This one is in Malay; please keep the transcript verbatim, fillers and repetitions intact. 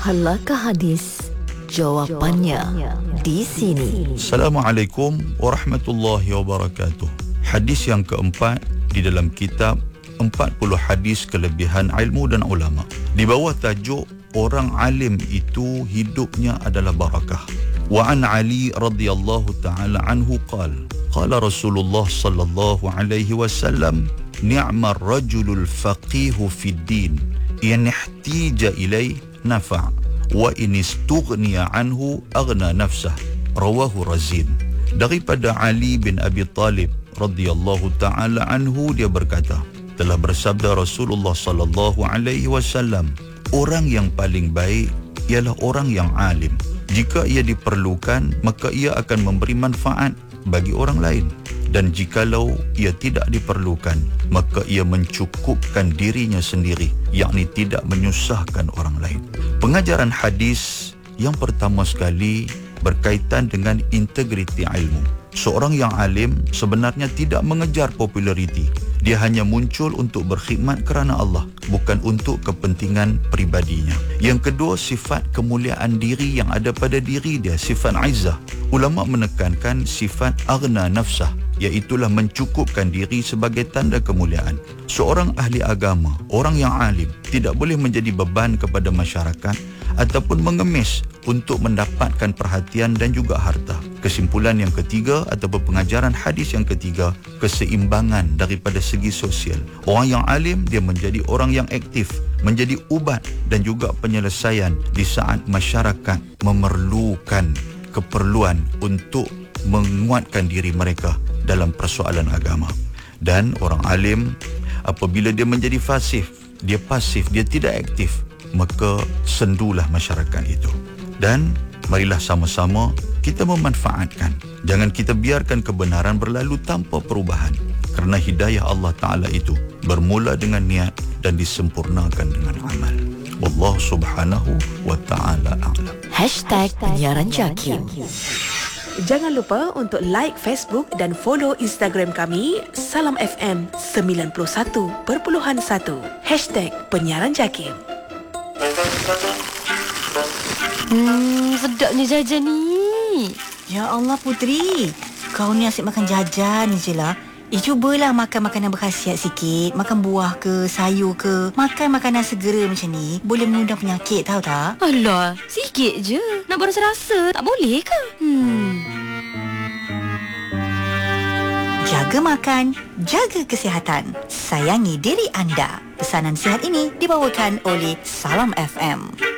Halakah hadis? Jawapannya di sini. Assalamualaikum warahmatullahi wabarakatuh. Hadis yang keempat di dalam kitab empat puluh hadis kelebihan ilmu dan ulama. Di bawah tajuk orang alim itu hidupnya adalah barakah. Wa an Ali radhiyallahu taala anhu qala qala Rasulullah sallallahu alaihi wasallam ni'mar rajulul faqihu fid din in ihtija ilai nafa' wa in istughniya anhu aghna nafsah. Rawahu Razin. Daripada Ali bin Abi Talib radhiyallahu taala anhu, dia berkata, telah bersabda Rasulullah sallallahu alaihi wasallam, orang yang paling baik ialah orang yang alim. Jika ia diperlukan, maka ia akan memberi manfaat bagi orang lain, dan jikalau ia tidak diperlukan, maka ia mencukupkan dirinya sendiri, yakni tidak menyusahkan orang lain. Pengajaran hadis yang pertama sekali berkaitan dengan integriti ilmu. Seorang yang alim sebenarnya tidak mengejar populariti. Dia hanya muncul untuk berkhidmat kerana Allah, bukan untuk kepentingan pribadinya. Yang kedua, sifat kemuliaan diri yang ada pada diri dia, sifat izzah. Ulama menekankan sifat aghna nafsah, iaitulah mencukupkan diri sebagai tanda kemuliaan. Seorang ahli agama, orang yang alim, tidak boleh menjadi beban kepada masyarakat ataupun mengemis untuk mendapatkan perhatian dan juga harta. Kesimpulan yang ketiga atau pengajaran hadis yang ketiga, keseimbangan daripada segi sosial. Orang yang alim, dia menjadi orang yang aktif, menjadi ubat dan juga penyelesaian di saat masyarakat memerlukan keperluan untuk menguatkan diri mereka dalam persoalan agama. Dan orang alim, apabila dia menjadi pasif, dia pasif, dia tidak aktif, maka sendulah masyarakat itu. Dan marilah sama-sama kita memanfaatkan. Jangan kita biarkan kebenaran berlalu tanpa perubahan, kerana hidayah Allah Ta'ala itu bermula dengan niat dan disempurnakan dengan amal. Wallahu subhanahu wa ta'ala a'lam. Hashtag Penyiaran Jakim. Jangan lupa untuk like Facebook dan follow Instagram kami Salam F M sembilan puluh satu perpuluhan satu. Hashtag Penyiaran Jakim. Hmm, sedapnya jajan ni. Ya Allah Putri, kau ni asyik makan jajan je lah. Eh, cubalah makan makanan berkhasiat sikit. Makan buah ke, sayur ke. Makan makanan segera macam ni boleh mengundang penyakit, tahu tak? Alah, sikit je. Nak berasa-rasa, tak boleh ke? Hmm. Jaga makan, jaga kesihatan. Sayangi diri anda. Pesanan sihat ini dibawakan oleh Salam F M.